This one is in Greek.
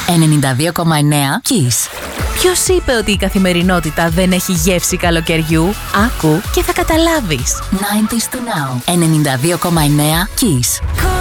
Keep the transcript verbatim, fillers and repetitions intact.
ενενήντα δύο κόμμα εννέα Kiss. Ποιος είπε ότι η καθημερινότητα δεν έχει γεύση καλοκαιριού? Άκου και θα καταλάβεις. ενενήντα του Now. ενενήντα δύο κόμμα εννέα Kiss.